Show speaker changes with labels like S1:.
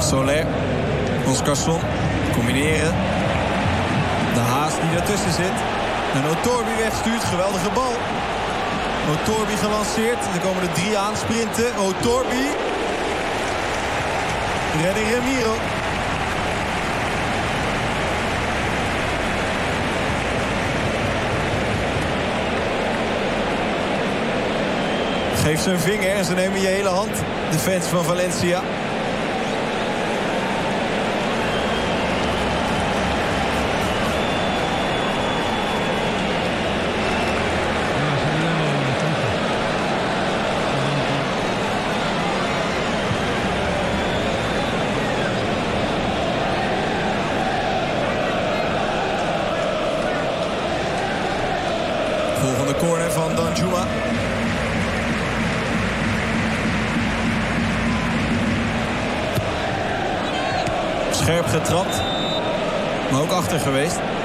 S1: Soler. Oscarsson. Combineren. De Haas die ertussen zit. En Otorbi wegstuurt. Geweldige bal. Otorbi gelanceerd. Er komen er 3 aan sprinten. Otorbi. Redding Ramiro. Geef ze een vinger en ze nemen je hele hand. De fans van Valencia. Volgende corner van Danjuma. Scherp getrapt. Maar ook achter geweest.